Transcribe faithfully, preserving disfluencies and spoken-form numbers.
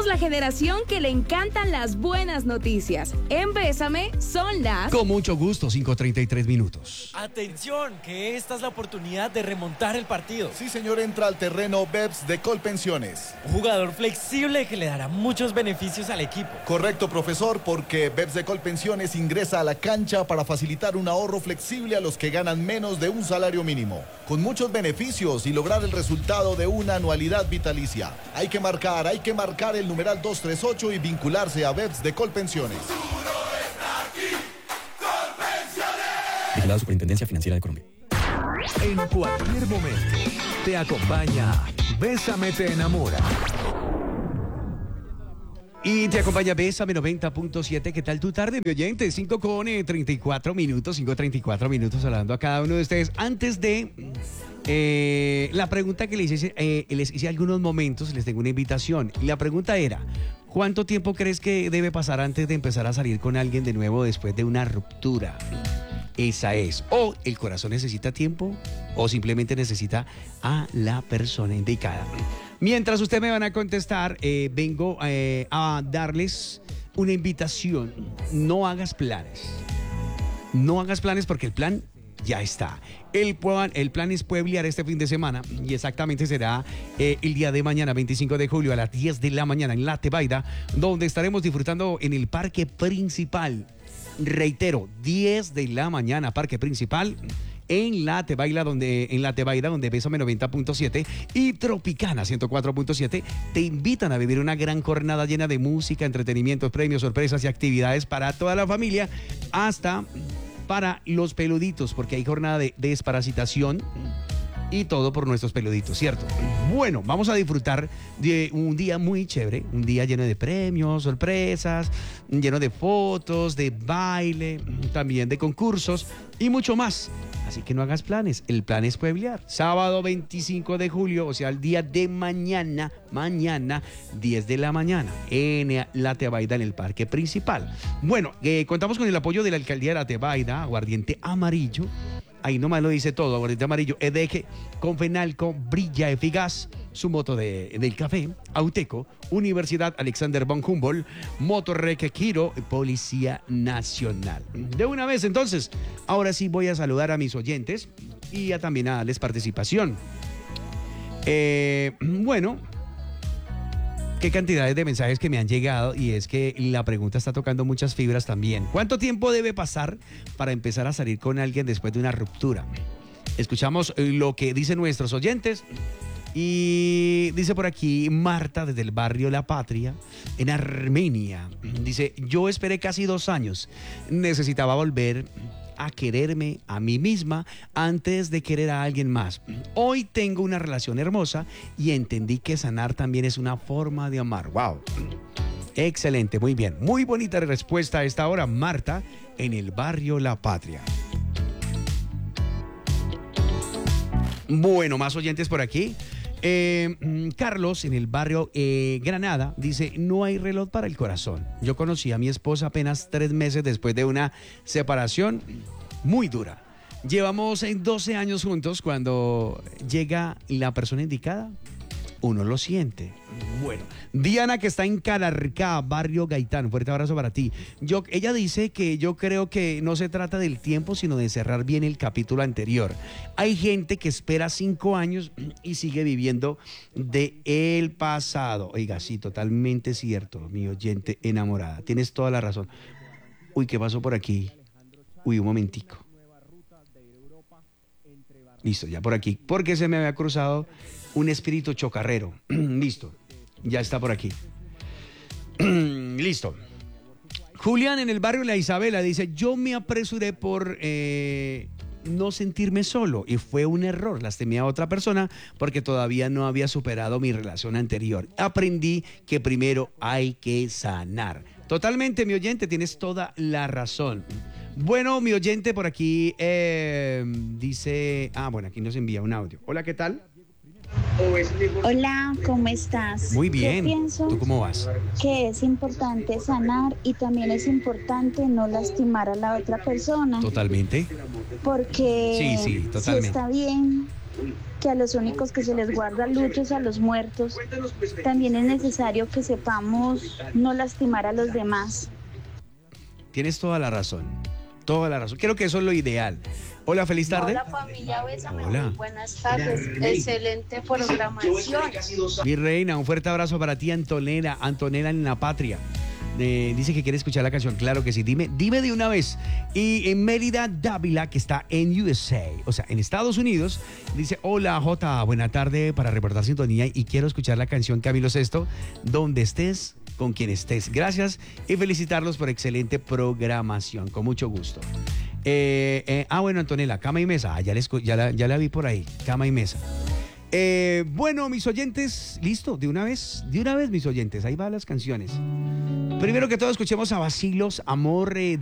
la generación que le encantan las buenas noticias. En Bésame son las... Con mucho gusto, cinco treinta y tres minutos. Atención, que esta es la oportunidad de remontar el partido. Sí, señor, entra al terreno B E P S de Colpensiones. Un jugador flexible que le dará muchos beneficios al equipo. Correcto, profesor, porque B E P S de Colpensiones ingresa a la cancha para facilitar un ahorro flexible a los que ganan menos de un salario mínimo, con muchos beneficios y lograr el resultado de una anualidad vitalicia. Hay que marcar, hay que marcar el numeral dos tres ocho y vincularse a B E P S de Colpensiones. Vigilado Superintendencia Financiera de Colombia. En cualquier momento te acompaña Bésame te enamora. Y te acompaña Bésame noventa punto siete. ¿Qué tal tu tarde, mi oyente? cinco con treinta y cuatro minutos, cinco treinta y cuatro minutos hablando a cada uno de ustedes. Antes de eh, la pregunta que les hice, eh, les hice algunos momentos, les tengo una invitación. Y la pregunta era, ¿cuánto tiempo crees que debe pasar antes de empezar a salir con alguien de nuevo después de una ruptura? Esa es. O el corazón necesita tiempo o simplemente necesita a la persona indicada. Mientras ustedes me van a contestar, eh, vengo eh, a darles una invitación. No hagas planes. No hagas planes porque el plan ya está. El, plan, el plan es pueblear este fin de semana y exactamente será eh, el día de mañana, veinticinco de julio a las diez de la mañana en La Tebaida, donde estaremos disfrutando en el parque principal. Reitero, diez de la mañana, parque principal, en La Tebaida, donde, en La Tebaida, donde Bésame noventa punto siete y Tropicana ciento cuatro punto siete te invitan a vivir una gran jornada llena de música, entretenimientos, premios, sorpresas y actividades para toda la familia, hasta para los peluditos, porque hay jornada de desparasitación y todo por nuestros peluditos, ¿cierto? Bueno, vamos a disfrutar de un día muy chévere, un día lleno de premios, sorpresas, lleno de fotos, de baile, también de concursos y mucho más. Así que no hagas planes, el plan es pueblear. Sábado veinticinco de julio, o sea, el día de mañana, mañana, diez de la mañana, en La Tebaida, en el parque principal. Bueno, eh, contamos con el apoyo de la alcaldía de La Tebaida, Aguardiente Amarillo. Ahí nomás lo dice todo, Aguardiente Amarillo, Edeje, Confenalco, Brilla Eficaz, su moto de, del café, Auteco, Universidad Alexander von Humboldt, Motorrec Quiro, Policía Nacional. De una vez, entonces, ahora sí voy a saludar a mis oyentes y a también a darles participación. Eh, bueno... Qué cantidades de mensajes que me han llegado y es que la pregunta está tocando muchas fibras también. ¿Cuánto tiempo debe pasar para empezar a salir con alguien después de una ruptura? Escuchamos lo que dicen nuestros oyentes y dice por aquí Marta desde el barrio La Patria, en Armenia. Dice, yo esperé casi dos años, necesitaba volver a quererme a mí misma antes de querer a alguien más. Hoy tengo una relación hermosa y entendí que sanar también es una forma de amar. ¡Wow! Excelente, muy bien. Muy bonita respuesta a esta hora, Marta, en el barrio La Patria. Bueno, más oyentes por aquí. Eh, Carlos, en el barrio eh, Granada, dice, no hay reloj para el corazón. Yo conocí a mi esposa apenas tres meses después de una separación muy dura. Llevamos doce años juntos. Cuando llega la persona indicada, uno lo siente. Bueno, Diana, que está en Calarcá, barrio Gaitán, fuerte abrazo para ti. Yo, ella dice que yo creo que no se trata del tiempo, sino de cerrar bien el capítulo anterior. Hay gente que espera cinco años y sigue viviendo de el pasado. Oiga, sí, totalmente cierto, mi oyente enamorada. Tienes toda la razón. Uy, ¿qué pasó por aquí? Uy, un momentico. Listo, ya por aquí. Porque se me había cruzado un espíritu chocarrero. Listo, ya está por aquí. Listo. Julián, en el barrio La Isabela, dice, yo me apresuré por eh, no sentirme solo y fue un error. Lastimé a otra persona porque todavía no había superado mi relación anterior. Aprendí que primero hay que sanar. Totalmente, mi oyente, tienes toda la razón. Bueno, mi oyente por aquí eh, dice... Ah, bueno, aquí nos envía un audio. Hola, ¿qué tal? Hola, ¿cómo estás? Muy bien. Yo pienso ¿Tú cómo vas? que es importante sanar y también es importante no lastimar a la otra persona. Totalmente. Porque sí, sí, totalmente. si está bien que a los únicos que se les guarda luto es a los muertos. También es necesario que sepamos no lastimar a los demás. Tienes toda la razón, toda la razón. Creo que eso es lo ideal. Hola, feliz tarde. Hola familia, bésame. Hola. Muy buenas tardes. Excelente programación. Mi reina, un fuerte abrazo para ti, Antonella, Antonella en la patria. Eh, dice que quiere escuchar la canción, claro que sí, dime, dime de una vez. Y en Mérida Dávila, que está en U S A, o sea, en Estados Unidos, dice, hola Jota, buena tarde para reportar sintonía y quiero escuchar la canción Camilo Sesto, donde estés, con quien estés. Gracias y felicitarlos por excelente programación, con mucho gusto. Eh, eh, ah, bueno, Antonella, cama y mesa, ah, ya, les, ya, la, ya la vi por ahí, cama y mesa. Eh, bueno, mis oyentes, listo, de una vez, de una vez mis oyentes, ahí van las canciones. Primero que todo escuchemos a Vacilos, Amor eh,